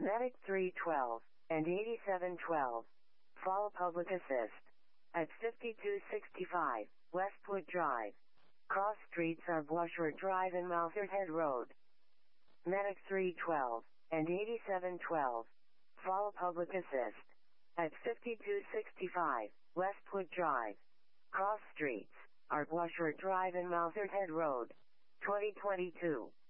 Medic 312 and 8712. Follow public assist. At 5265 Westwood Drive. Cross streets are Bushwick Drive and Malthard Head Road. Medic 312 and 8712. Follow public assist. At 5265 Westwood Drive. Cross streets are Bushwick Drive and Malthard Head Road. 2022.